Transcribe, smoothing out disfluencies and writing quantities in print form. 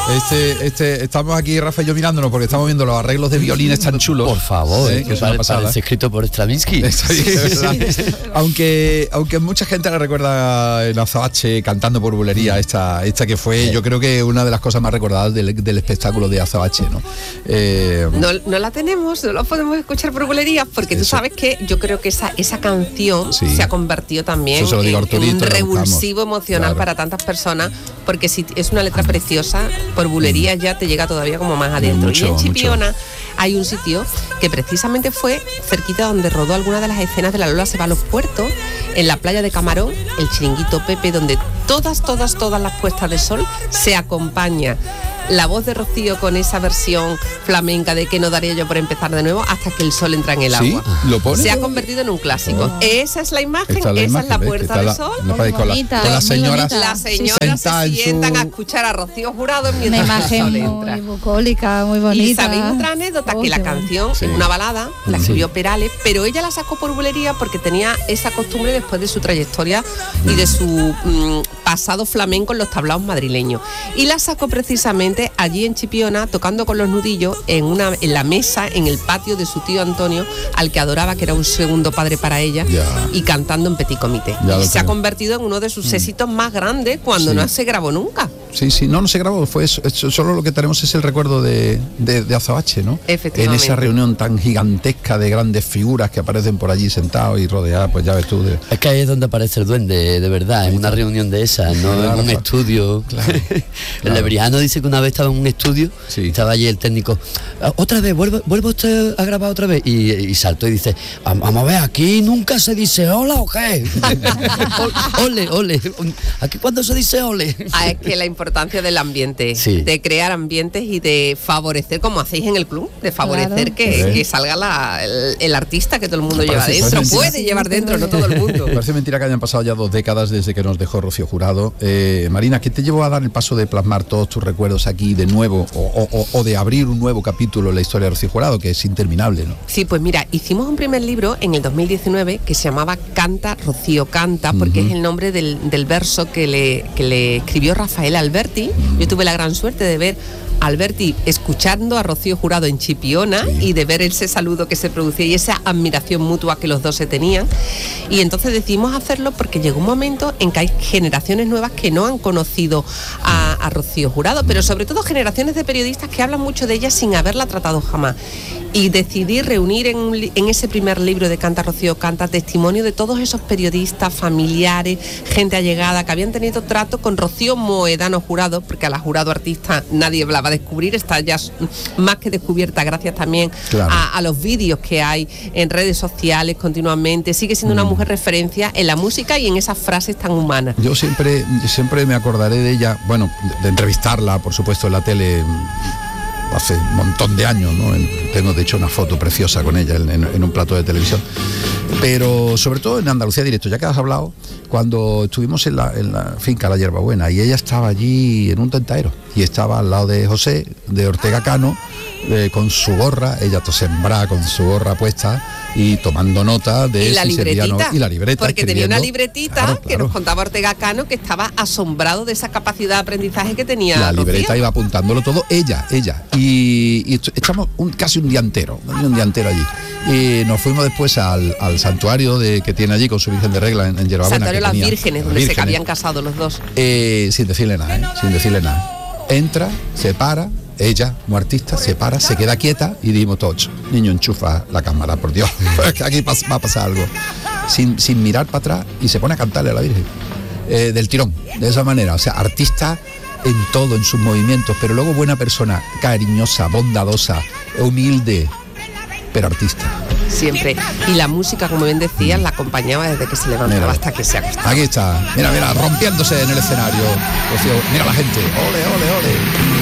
Estamos aquí, Rafa y yo, mirándonos porque estamos viendo los arreglos de violines tan chulos. Por favor, que es una pasada. Parece escrito por Stravinsky. Aunque mucha gente le recuerda en Azabache cantando por bulería esta que fue, yo creo que una de las cosas más recordadas del espectáculo de Azabache, ¿no? No la tenemos, no la podemos escuchar por bulería porque tú sabes que yo creo que esa canción se ha convertido también en un revulsivo emocional para tantas personas, porque si es una letra preciosa, por bulería ya te llega todavía como más adentro. Y en Chipiona hay un sitio que precisamente fue cerquita donde rodó algunas de las escenas de La Lola se va a los puertos, en la playa de Camarón, el Chiringuito Pepe, donde todas las puestas de sol se acompaña la voz de Rocío con esa versión flamenca de que no daría yo por empezar de nuevo hasta que el sol entra en el agua. ¿Lo pone? Se ha convertido en un clásico. Esa es la imagen, esa es la Puerta del Sol. Con las señoras se sientan a escuchar a Rocío Jurado mientras una imagen muy bucólica, muy bonita. Y sabéis otra anécdota, que la canción es una balada, la escribió Perales, pero ella la sacó por bulería porque tenía esa costumbre después de su trayectoria y de su pasado flamenco en los tablaos madrileños. Y la sacó precisamente allí en Chipiona, tocando con los nudillos en la mesa, en el patio de su tío Antonio, al que adoraba, que era un segundo padre para ella, y cantando en Petit Comité. Y se ha convertido en uno de sus éxitos más grandes cuando no se grabó nunca. Sí, no se grabó, fue eso, solo lo que tenemos es el recuerdo de Azabache, ¿no? Efectivamente. En esa reunión tan gigantesca de grandes figuras que aparecen por allí sentados y rodeadas, pues ya ves tú. Es que ahí es donde aparece el duende, de verdad, en una reunión de esas, no en un estudio. Claro. El Lebriano dice que una vez estaba en un estudio, estaba allí el técnico, otra vez, vuelve usted a grabar otra vez, y saltó y dice, vamos a ver, aquí nunca se dice hola o qué. ole, aquí cuando se dice ole. Es que la importancia del ambiente, de crear ambientes y de favorecer, como hacéis en el club, de favorecer que salga el artista que todo el mundo lleva dentro, puede llevar dentro, no todo el mundo. Parece mentira que hayan pasado ya 2 décadas desde que nos dejó Rocío Jurado. Marina, ¿qué te llevó a dar el paso de plasmar todos tus recuerdos aquí de nuevo o de abrir un nuevo capítulo en la historia de Rocío Jurado, que es interminable, ¿no? Sí, pues mira, hicimos un primer libro en el 2019 que se llamaba Canta, Rocío Canta, porque es el nombre del verso que le escribió Rafael Alberti. Yo tuve la gran suerte de ver Alberti escuchando a Rocío Jurado en Chipiona y de ver ese saludo que se producía y esa admiración mutua que los dos se tenían, y entonces decidimos hacerlo porque llegó un momento en que hay generaciones nuevas que no han conocido a Rocío Jurado, pero sobre todo generaciones de periodistas que hablan mucho de ella sin haberla tratado jamás, y decidí reunir en ese primer libro de Canta, Rocío Canta testimonio de todos esos periodistas, familiares, gente allegada que habían tenido trato con Rocío Moedano Jurado, porque a la Jurado artista nadie hablaba de descubrir, está ya más que descubierta gracias también a los vídeos que hay en redes sociales continuamente. Sigue siendo una mujer referencia en la música y en esas frases tan humanas. Yo siempre me acordaré de ella, bueno, de entrevistarla, por supuesto, en la tele hace un montón de años, ¿no? Tengo de hecho una foto preciosa con ella en un plato de televisión, pero sobre todo en Andalucía Directo, ya que has hablado, cuando estuvimos en la finca La Hierbabuena, y ella estaba allí en un tentaero y estaba al lado de José de Ortega Cano, con su gorra, ella sembrada con su gorra puesta y tomando nota de la libretita, y la libreta, porque tenía una libretita que nos contaba Ortega Cano, que estaba asombrado de esa capacidad de aprendizaje que tenía la Rocío. Libreta iba apuntándolo todo ella y echamos casi un día entero allí, y nos fuimos después al santuario que tiene allí con su Virgen de Regla en Hierbabuena, santuario de las Vírgenes, donde se habían casado los dos, sin decirle nada, entra, se para. Ella, como artista, se para, se queda quieta y dimos todos, niño, enchufa la cámara, por Dios, que aquí va a pasar algo. Sin mirar para atrás, y se pone a cantarle a la Virgen, del tirón, de esa manera. O sea, artista en todo, en sus movimientos, pero luego buena persona, cariñosa, bondadosa, humilde, pero artista. Siempre. Y la música, como bien decías, la acompañaba desde que se levantaba hasta que se acostaba. Aquí está, mira, rompiéndose en el escenario. Mira la gente, ole, ole, ole.